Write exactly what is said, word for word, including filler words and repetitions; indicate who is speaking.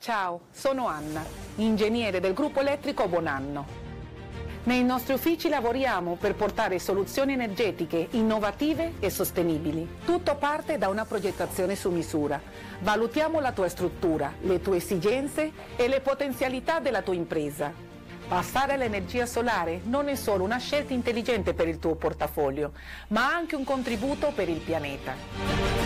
Speaker 1: Ciao, sono Anna, ingegnere del gruppo elettrico Bonanno. Nei nostri uffici lavoriamo per portare soluzioni energetiche innovative e sostenibili. Tutto parte da una progettazione su misura. Valutiamo la tua struttura, le tue esigenze e le potenzialità della tua impresa. Passare all'energia solare non è solo una scelta intelligente per il tuo portafoglio, ma anche un contributo per il pianeta.